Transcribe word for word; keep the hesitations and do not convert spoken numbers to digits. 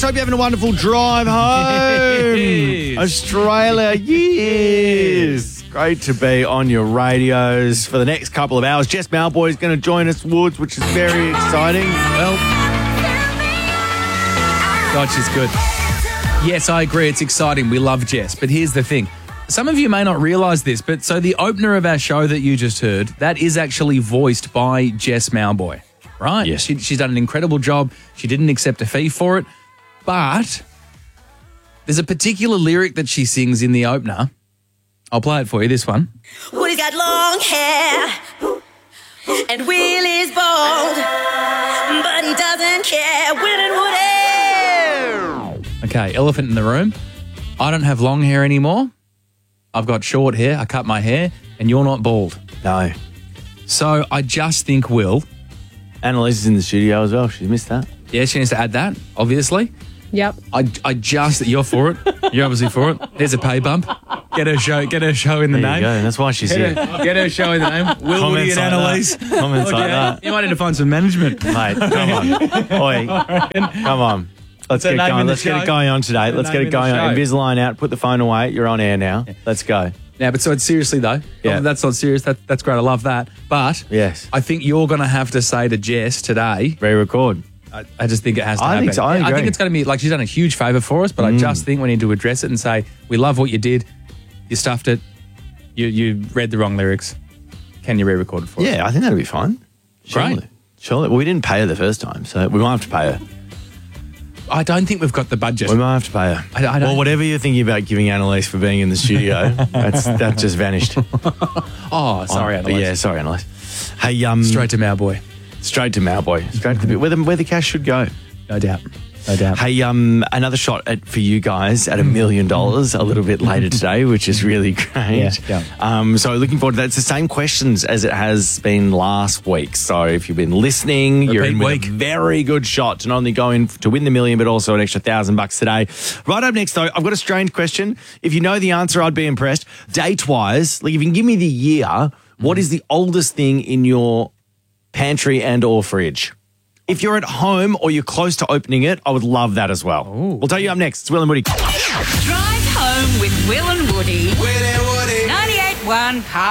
Hope you're having a wonderful drive home. Yes. Australia, yes. Great to be on your radios for the next couple of hours. Jess Mauboy is going to join us, Woods, which is very exciting. Well, God, she's good. Yes, I agree. It's exciting. We love Jess. But here's the thing. Some of you may not realise this, but so the opener of our show that you just heard, that is actually voiced by Jess Mauboy, right? Yes. She, she's done an incredible job. She didn't accept a fee for it. But there's a particular lyric that she sings in the opener. I'll play it for you, this one. Woody's got long hair and Will is bald, but he doesn't care. Will and Woody. Okay, elephant in the room. I don't have long hair anymore. I've got short hair. I cut my hair, and you're not bald. No. So I just think Will. Annalise is in the studio as well. She's missed that. Yeah, she needs to add that, obviously. Yep. I, I just, you're for it. You're obviously for it. There's a pay bump. Get her show, get her show in the There name. you go. That's why she's Get here. her, get her show in the name. Will, Woody, and like Annalise. that. Comments like that. You might need to find some management. Mate, come on. Oi, come on. Let's the get name going. of the Let's get show? it going on today. The Let's name get it of the going on. show. Invisalign out. Put the phone away. You're on air now. Let's go. Now, but so it's seriously though. Yeah. Oh, that's not serious. That, that's great. I love that. But Yes. I think you're going to have to say to Jess today, Re-record. I, I just think it has to I happen. think so. I agree. think it's going to be like she's done a huge favour for us, but I just think we need to address it and say, we love what you did. You stuffed it. You you read the wrong lyrics. Can you re-record it for us? Yeah, I think that'll be fine. Surely. Great. Surely. Well, we didn't pay her the first time, so we might have to pay her. I don't think we've got the budget. We might have to pay her. I- I don't- Well, whatever you're thinking about giving Annalise for being in the studio, that's that just vanished. Oh, sorry, Oh, Annalise. Yeah, sorry, Annalise. Hey, um, Straight to Mauboy. straight to Mauboy. Straight to the where the where the cash should go. No doubt. No doubt. Hey, um, another shot at, for you guys at a million dollars a little bit later today, which is really great. Yeah, yeah. Um, so looking forward to that. It's the same questions as it has been last week. So if you've been listening, you're in with week. a very good shot to not only go in to win the million, but also an extra thousand bucks today. Right up next, though, I've got a strange question. If you know the answer, I'd be impressed. Date-wise, like if you can give me the year, what is the oldest thing in your pantry and or fridge? If you're at home or you're close to opening it, I would love that as well. We'll tell you up next. It's Will and Woody. Drive home with Will and Woody. Will and Woody. ninety-eight point one